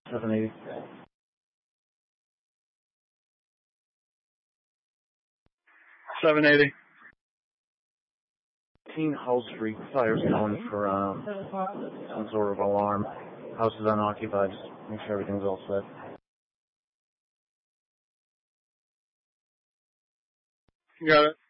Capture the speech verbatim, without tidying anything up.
seven eighty. seven eighty. House Street, fire's going for uh, some sort of alarm. House is unoccupied. Just make sure everything's all set. Got it.